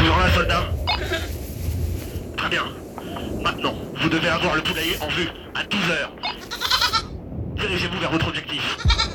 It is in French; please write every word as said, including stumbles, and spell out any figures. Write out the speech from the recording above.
Toujours là, soldat? Très bien. Maintenant, vous devez avoir le poulailler en vue, à douze heures. Dirigez-vous vers votre objectif.